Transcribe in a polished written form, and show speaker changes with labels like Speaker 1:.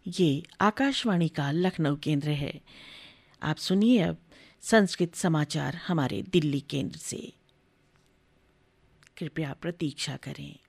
Speaker 1: ये आकाशवाणी का लखनऊ केंद्र है। आप सुनिए अब संस्कृत समाचार हमारे दिल्ली केंद्र से। कृपया प्रतीक्षा करें।